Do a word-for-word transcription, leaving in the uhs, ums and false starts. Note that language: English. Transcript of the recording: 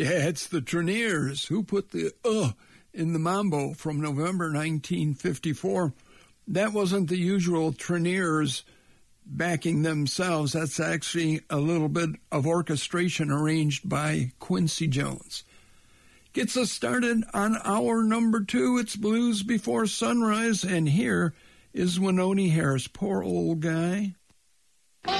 Yeah, it's the Treniers who put the uh in the mambo from November nineteen fifty-four. That wasn't the usual Treniers backing themselves. That's actually a little bit of orchestration arranged by Quincy Jones. Gets us started on hour number two. It's Blues Before Sunrise, and here is Wynonie Harris. Poor old guy.